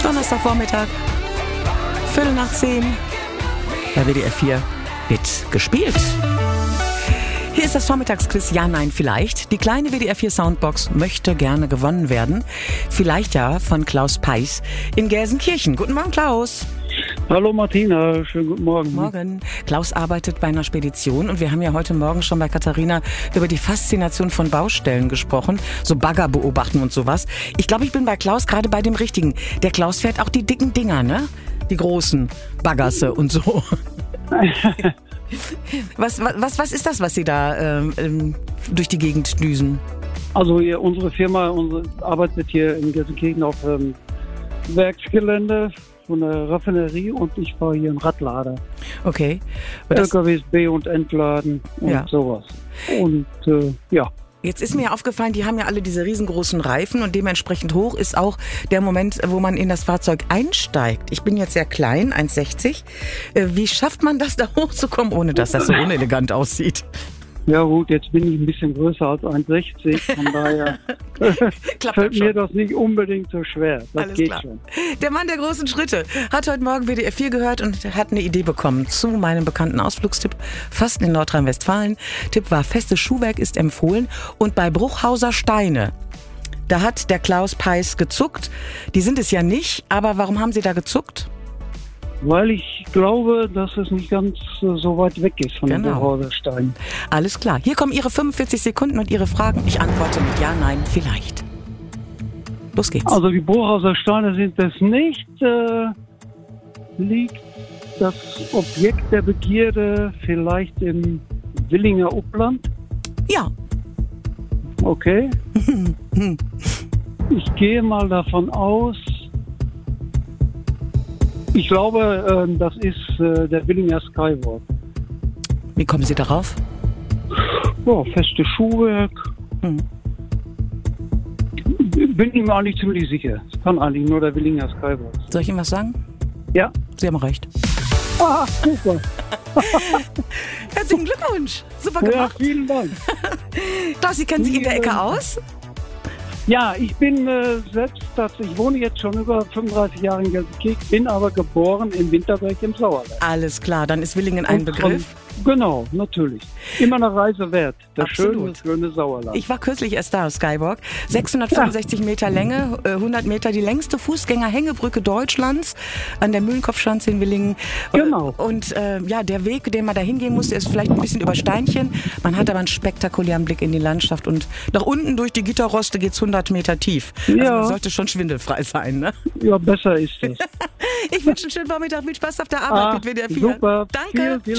Donnerstagvormittag, 10:15 bei WDR 4 wird gespielt. Hier ist das Vormittagsquiz Ja, Nein, Vielleicht. Die kleine WDR 4 Soundbox möchte gerne gewonnen werden. Vielleicht ja von Klaus Peiß in Gelsenkirchen. Guten Morgen, Klaus. Hallo Martina, schönen guten Morgen. Morgen. Klaus arbeitet bei einer Spedition und wir haben ja heute Morgen schon bei Katharina über die Faszination von Baustellen gesprochen, so Bagger beobachten und sowas. Ich glaube, ich bin bei Klaus gerade bei dem Richtigen. Der Klaus fährt auch die dicken Dinger, ne? Die großen Baggerse und so. Was ist das, was Sie da durch die Gegend düsen? Also unsere Firma arbeitet hier in Gelsenkirchen auf Werksgelände von der Raffinerie und ich fahre hier einen Radlader. Okay. LKWs B- und entladen und sowas. Und ja. Jetzt ist mir aufgefallen, die haben ja alle diese riesengroßen Reifen und dementsprechend hoch ist auch der Moment, wo man in das Fahrzeug einsteigt. Ich bin jetzt sehr klein, 1,60. Wie schafft man das, da hochzukommen, ohne dass das so unelegant aussieht? Ja gut, jetzt bin ich ein bisschen größer als 1,60, von daher fällt mir das nicht unbedingt so schwer. Das Alles geht klar. schon. Der Mann der großen Schritte hat heute Morgen WDR 4 gehört und hat eine Idee bekommen zu meinem bekannten Ausflugstipp, fast in Nordrhein-Westfalen. Tipp war, festes Schuhwerk ist empfohlen und bei Bruchhauser Steine, da hat der Klaus Peiß gezuckt. Die sind es ja nicht, aber warum haben Sie da gezuckt? Weil ich glaube, dass es nicht ganz so weit weg ist von dem Bruchhauser Stein. Alles klar. Hier kommen Ihre 45 Sekunden und Ihre Fragen. Ich antworte mit Ja, Nein, Vielleicht. Los geht's. Also die Bruchhauser Steine sind es nicht. Liegt das Objekt der Begierde vielleicht im Willinger Upland? Ja. Okay. Ich gehe mal davon aus, ich glaube, das ist der Willinger Skywalk. Wie kommen Sie darauf? Ja, festes Schuhwerk. Bin ich mir eigentlich ziemlich sicher. Es kann eigentlich nur der Willinger Skywalk sein. Soll ich Ihnen was sagen? Ja. Sie haben recht. Ah, super. Herzlichen Glückwunsch. Super gemacht. Ja, vielen Dank. Klaus, Sie kennen sich in der Ecke aus? Ja, ich bin selbst tatsächlich, ich wohne jetzt schon über 35 Jahre in Gelsenkirchen, bin aber geboren in Winterberg im Sauerland. Alles klar, dann ist Willingen ein Begriff. Genau, natürlich. Immer eine Reise wert. Das Absolut. schöne Sauerland. Ich war kürzlich erst da, Skywalk. 665 Meter Länge, 100 Meter, die längste Fußgängerhängebrücke Deutschlands an der Mühlenkopfschanze in Willingen. Genau. Und ja, der Weg, den man da hingehen musste, ist vielleicht ein bisschen über Steinchen. Man hat aber einen spektakulären Blick in die Landschaft und nach unten durch die Gitterroste geht's 100 Meter tief. Also man sollte schon schwindelfrei sein, ne? Ja, besser ist es. Ich wünsche einen schönen Vormittag, viel Spaß auf der Arbeit mit WDR 4. Super. Danke. Vielen